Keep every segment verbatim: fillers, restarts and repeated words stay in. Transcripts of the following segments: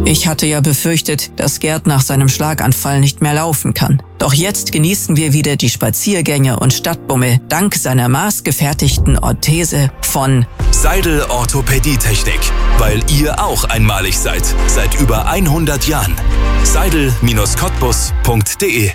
Ich hatte ja befürchtet, dass Gerd nach seinem Schlaganfall nicht mehr laufen kann. Doch jetzt genießen wir wieder die Spaziergänge und Stadtbummel dank seiner maßgefertigten Orthese von Seidel Orthopädietechnik, weil ihr auch einmalig seid. Seit über hundert Jahren. Seidel Cottbus punkt de.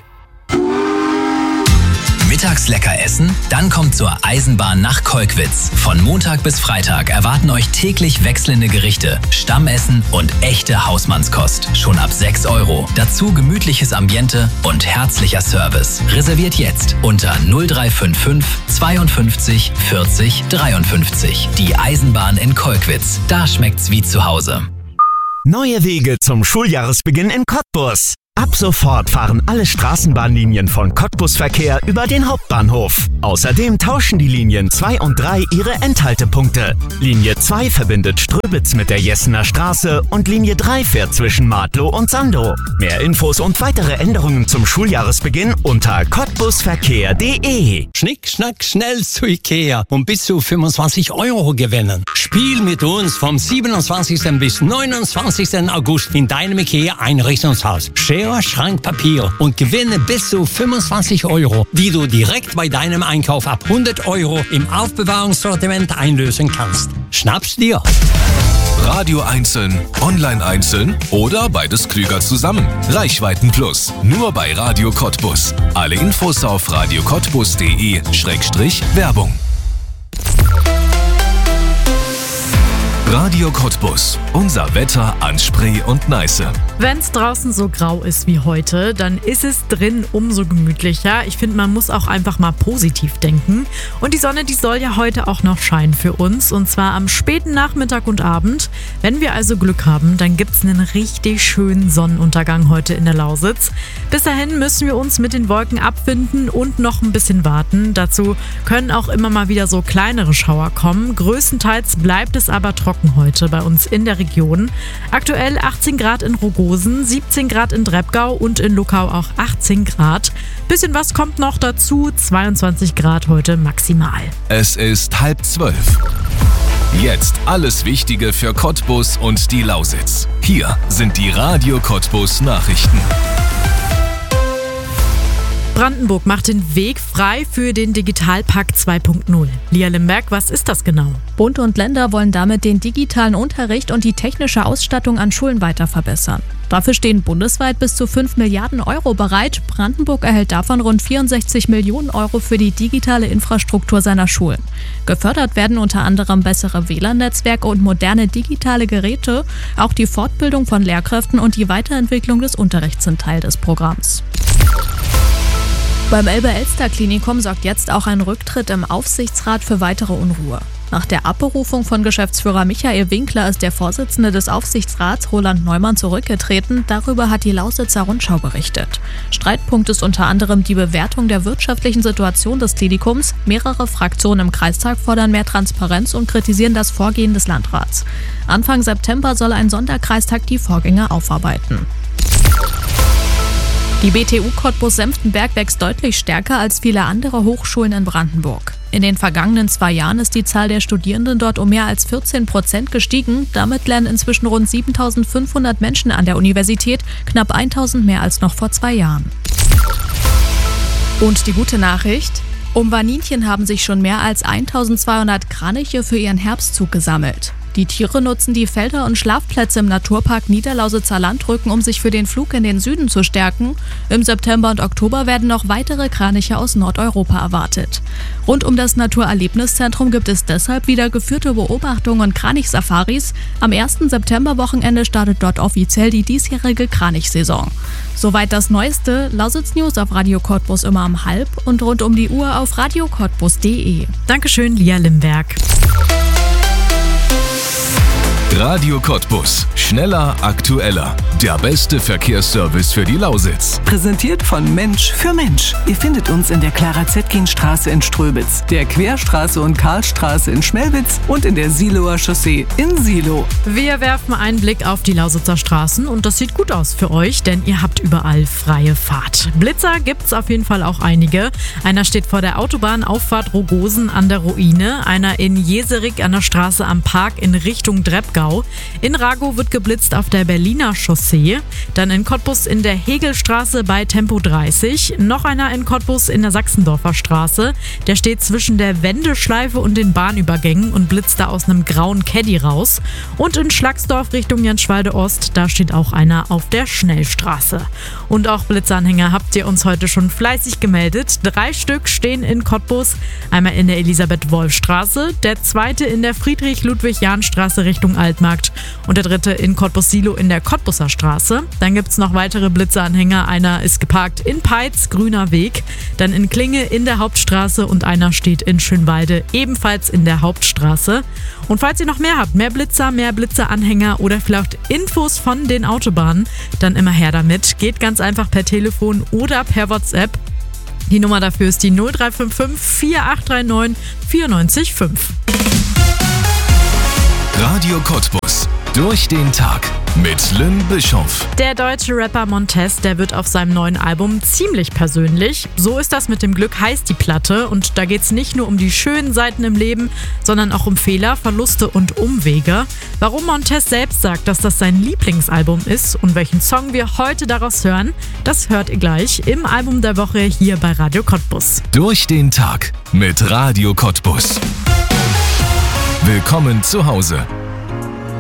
Mittags lecker essen? Dann kommt zur Eisenbahn nach Kolkwitz. Von Montag bis Freitag erwarten euch täglich wechselnde Gerichte, Stammessen und echte Hausmannskost. Schon ab sechs Euro. Dazu gemütliches Ambiente und herzlicher Service. Reserviert jetzt unter null drei fünf fünf zweiundfünfzig vierzig dreiundfünfzig. Die Eisenbahn in Kolkwitz. Da schmeckt's wie zu Hause. Neue Wege zum Schuljahresbeginn in Cottbus. Ab sofort fahren alle Straßenbahnlinien von Cottbus Verkehr über den Hauptbahnhof. Außerdem tauschen die Linien zwei und drei ihre Endhaltepunkte. Linie zwei verbindet Ströbitz mit der Jessener Straße und Linie drei fährt zwischen Martlow und Sandow. Mehr Infos und weitere Änderungen zum Schuljahresbeginn unter cottbusverkehr punkt de. Schnick, schnack, schnell zu Ikea und bis zu fünfundzwanzig Euro gewinnen. Spiel mit uns vom siebenundzwanzigsten bis neunundzwanzigsten August in deinem Ikea Einrichtungshaus. Schere, Schrank, Papier und gewinne bis zu fünfundzwanzig Euro, die du direkt bei deinem Einkauf ab hundert Euro im Aufbewahrungssortiment einlösen kannst. Schnapp's dir! Radio einzeln, online einzeln oder beides klüger zusammen. Reichweiten Plus, nur bei Radio Cottbus. Alle Infos auf radio cottbus punkt de Schrägstrich Werbung. Radio Cottbus. Unser Wetter an Spree und Neiße. Wenn's draußen so grau ist wie heute, dann ist es drin umso gemütlicher. Ich finde, man muss auch einfach mal positiv denken. Und die Sonne, die soll ja heute auch noch scheinen für uns. Und zwar am späten Nachmittag und Abend. Wenn wir also Glück haben, dann gibt's einen richtig schönen Sonnenuntergang heute in der Lausitz. Bis dahin müssen wir uns mit den Wolken abfinden und noch ein bisschen warten. Dazu können auch immer mal wieder so kleinere Schauer kommen. Größtenteils bleibt es aber trocken heute bei uns in der Region. Aktuell achtzehn Grad in Rogosen, siebzehn Grad in Dreppgau und in Luckau auch achtzehn Grad. Bisschen was kommt noch dazu, zweiundzwanzig Grad heute maximal. Es ist halb zwölf. Jetzt alles Wichtige für Cottbus und die Lausitz. Hier sind die Radio Cottbus Nachrichten. Brandenburg macht den Weg frei für den Digitalpakt zwei Punkt null. Lia Limberg, was ist das genau? Bund und Länder wollen damit den digitalen Unterricht und die technische Ausstattung an Schulen weiter verbessern. Dafür stehen bundesweit bis zu fünf Milliarden Euro bereit. Brandenburg erhält davon rund vierundsechzig Millionen Euro für die digitale Infrastruktur seiner Schulen. Gefördert werden unter anderem bessere W L A N-Netzwerke und moderne digitale Geräte. Auch die Fortbildung von Lehrkräften und die Weiterentwicklung des Unterrichts sind Teil des Programms. Beim Elbe-Elster-Klinikum sorgt jetzt auch ein Rücktritt im Aufsichtsrat für weitere Unruhe. Nach der Abberufung von Geschäftsführer Michael Winkler ist der Vorsitzende des Aufsichtsrats Roland Neumann zurückgetreten. Darüber hat die Lausitzer Rundschau berichtet. Streitpunkt ist unter anderem die Bewertung der wirtschaftlichen Situation des Klinikums. Mehrere Fraktionen im Kreistag fordern mehr Transparenz und kritisieren das Vorgehen des Landrats. Anfang September soll ein Sonderkreistag die Vorgänge aufarbeiten. Die B T U Cottbus-Senftenberg wächst deutlich stärker als viele andere Hochschulen in Brandenburg. In den vergangenen zwei Jahren ist die Zahl der Studierenden dort um mehr als vierzehn Prozent gestiegen. Damit lernen inzwischen rund siebentausendfünfhundert Menschen an der Universität, knapp tausend mehr als noch vor zwei Jahren. Und die gute Nachricht: Um Vaninchen haben sich schon mehr als eintausendzweihundert Kraniche für ihren Herbstzug gesammelt. Die Tiere nutzen die Felder und Schlafplätze im Naturpark Niederlausitzer Landrücken, um sich für den Flug in den Süden zu stärken. Im September und Oktober werden noch weitere Kraniche aus Nordeuropa erwartet. Rund um das Naturerlebniszentrum gibt es deshalb wieder geführte Beobachtungen und Kranichsafaris. Am ersten Septemberwochenende startet dort offiziell die diesjährige Kranichsaison. Soweit das Neueste. Lausitz News auf Radio Cottbus immer um halb und rund um die Uhr auf radio cottbus punkt de. Dankeschön, Lia Limberg. Radio Cottbus. Schneller, aktueller. Der beste Verkehrsservice für die Lausitz. Präsentiert von Mensch für Mensch. Ihr findet uns in der Clara-Zetkin-Straße in Ströbitz, der Querstraße und Karlstraße in Schmelwitz und in der Siloer Chaussee in Silo. Wir werfen einen Blick auf die Lausitzer Straßen und das sieht gut aus für euch, denn ihr habt überall freie Fahrt. Blitzer gibt's auf jeden Fall auch einige. Einer steht vor der Autobahnauffahrt Rogosen an der Ruine, einer in Jeserik an der Straße am Park in Richtung Dreppgau. Stau. In Ragow wird geblitzt auf der Berliner Chaussee. Dann in Cottbus in der Hegelstraße bei Tempo dreißig. Noch einer in Cottbus in der Sachsendorfer Straße. Der steht zwischen der Wendeschleife und den Bahnübergängen und blitzt da aus einem grauen Caddy raus. Und in Schlagsdorf Richtung Jenschwalde Ost, da steht auch einer auf der Schnellstraße. Und auch Blitzanhänger habt ihr uns heute schon fleißig gemeldet. Drei Stück stehen in Cottbus. Einmal in der Elisabeth-Wolf-Straße, der zweite in der Friedrich-Ludwig-Jahn-Straße Richtung Altmarkt und der dritte in Cottbus-Silo in der Cottbuser Straße. Dann gibt es noch weitere Blitzanhänger. Einer ist geparkt in Peitz, Grüner Weg, dann in Klinge in der Hauptstraße und einer steht in Schönwalde, ebenfalls in der Hauptstraße. Und falls ihr noch mehr habt, mehr Blitzer, mehr Blitzeranhänger oder vielleicht Infos von den Autobahnen, dann immer her damit. Geht ganz einfach per Telefon oder per WhatsApp. Die Nummer dafür ist die null drei fünf fünf, vier acht drei neun, vier neun fünf. Radio Cottbus. Durch den Tag mit Lynn Bischoff. Der deutsche Rapper Montez, der wird auf seinem neuen Album ziemlich persönlich. So ist das mit dem Glück, heißt die Platte. Und da geht es nicht nur um die schönen Seiten im Leben, sondern auch um Fehler, Verluste und Umwege. Warum Montez selbst sagt, dass das sein Lieblingsalbum ist und welchen Song wir heute daraus hören, das hört ihr gleich im Album der Woche hier bei Radio Cottbus. Durch den Tag mit Radio Cottbus. Willkommen zu Hause.